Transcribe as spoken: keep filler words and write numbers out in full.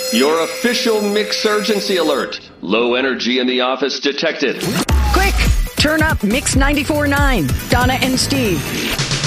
Your official Mixurgency alert. Low energy in the office detected. Quick, turn up Mix ninety-four point nine. Donna and Steve.